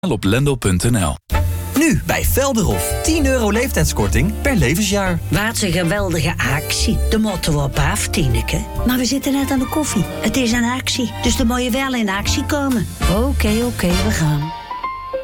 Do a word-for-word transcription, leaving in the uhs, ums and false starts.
op lendo punt n l. Nu bij Velderhof. tien euro leeftijdskorting per levensjaar. Wat een geweldige actie. De motto op af, Tineke. Maar we zitten net aan de koffie. Het is een actie, dus dan moet je wel in actie komen. Oké, okay, oké, okay, we gaan.